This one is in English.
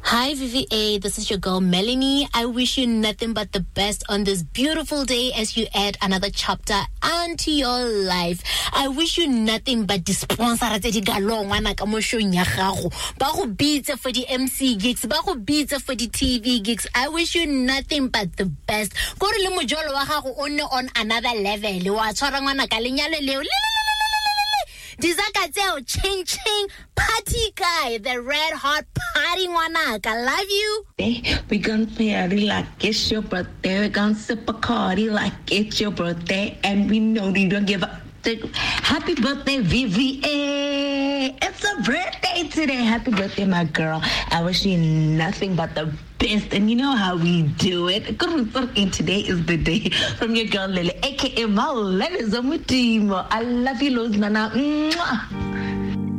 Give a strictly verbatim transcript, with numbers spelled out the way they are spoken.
Hi, V V A. This is your girl, Melanie. I wish you nothing but the best on this beautiful day as you add another chapter onto your life. I wish you nothing but the sponsor tse di galong wana ka mo showng ya gago. Ba go bitse for the M C gigs, ba go bitse for the T V gigs. I wish you nothing but the best. Go re le mojolo wa gago o ne on another level. Wa tshwara ngwana ka lenyalo leo. Dizakatseo, ching ching, party guy, the red hot party wanaka. I love you. We gonna party like it's your birthday. We gonna sip a cardi like it's your birthday, and we know you don't give up. Happy birthday, V V A! It's a birthday today. Happy birthday, my girl. I wish you nothing but the best, and you know how we do it. Today is the day from your girl Lily, aka Malene Zamutimo. I love you, Luz Nana. Mwah.